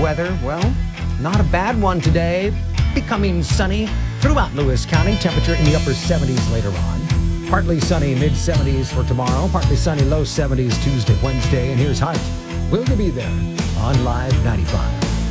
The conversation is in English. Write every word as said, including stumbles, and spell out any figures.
weather, well, not a bad one today. Becoming sunny throughout Lewis County. Temperature in the upper seventies later on. Partly sunny, mid seventies for tomorrow. Partly sunny, low seventies Tuesday, Wednesday. And here's Hart. Will you be there on Live ninety-five?